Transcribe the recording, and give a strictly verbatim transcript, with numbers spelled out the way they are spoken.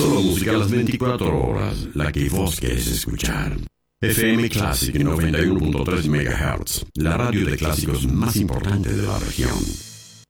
solo música a las veinticuatro horas, la que vos querés escuchar. F M Classic noventa y uno punto tres megahertz, la radio de clásicos más importante de la región.